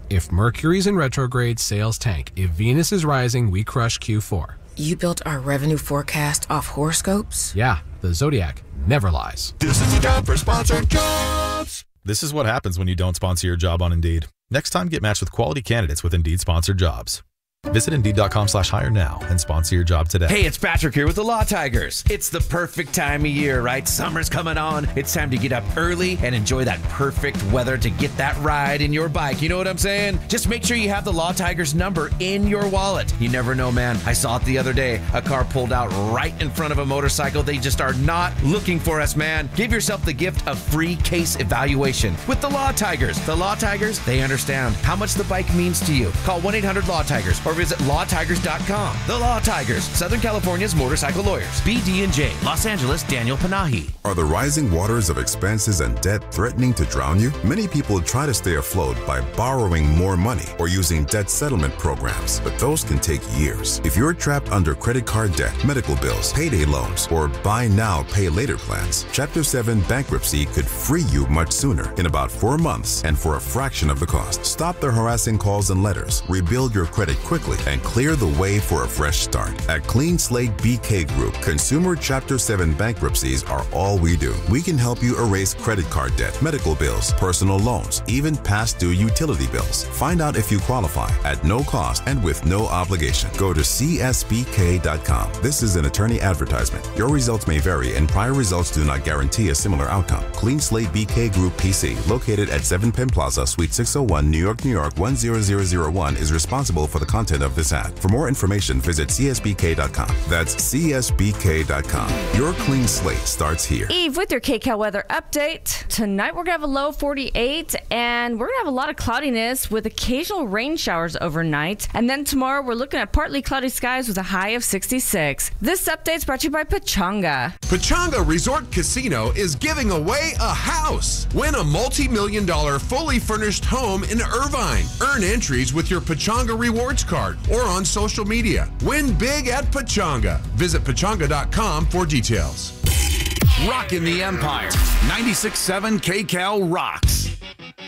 If Mercury's in retrograde, sales tank. If Venus is rising, we crush Q4. You built our revenue forecast off horoscopes? Yeah, the Zodiac never lies. This is the time for sponsored jobs. This is what happens when you don't sponsor your job on Indeed. Next time, get matched with quality candidates with Indeed sponsored jobs. Visit Indeed.com/hire now and sponsor your job today. Hey, it's Patrick here with the Law Tigers. It's the perfect time of year, right? Summer's coming on. It's time to get up early and enjoy that perfect weather to get that ride in your bike. You know what I'm saying? Just make sure you have the Law Tigers number in your wallet. You never know, man. I saw it the other day. A car pulled out right in front of a motorcycle. They just are not looking for us, man. Give yourself the gift of free case evaluation with the Law Tigers. The Law Tigers, they understand how much the bike means to you. Call 1-800-LAW-TIGERS or visit lawtigers.com. The Law Tigers, Southern California's motorcycle lawyers. BD&J, Los Angeles, Daniel Panahi. Are the rising waters of expenses and debt threatening to drown you? Many people try to stay afloat by borrowing more money or using debt settlement programs, but those can take years. If you're trapped under credit card debt, medical bills, payday loans, or buy now, pay later plans, Chapter 7 bankruptcy could free you much sooner, in about 4 months and for a fraction of the cost. Stop the harassing calls and letters, rebuild your credit quickly, and clear the way for a fresh start. At Clean Slate BK Group, consumer Chapter 7 bankruptcies are all we do. We can help you erase credit card debt, medical bills, personal loans, even past due utility bills. Find out if you qualify at no cost and with no obligation. Go to csbk.com. This is an attorney advertisement. Your results may vary and prior results do not guarantee a similar outcome. Clean Slate BK Group PC, located at 7 Penn Plaza, Suite 601, New York, 10001, is responsible for the content of this ad. For more information, visit csbk.com. That's csbk.com. Your clean slate starts here. Eve with your KCAL weather update. Tonight we're going to have a low of 48 and we're going to have a lot of cloudiness with occasional rain showers overnight. And then tomorrow we're looking at partly cloudy skies with a high of 66. This update is brought to you by Pechanga. Pechanga Resort Casino is giving away a house. Win a multi-million-dollar fully furnished home in Irvine. Earn entries with your Pechanga Rewards card or on social media. Win big at Pechanga. Visit Pechanga.com for details. Rockin' the Empire. 96.7 KCAL rocks.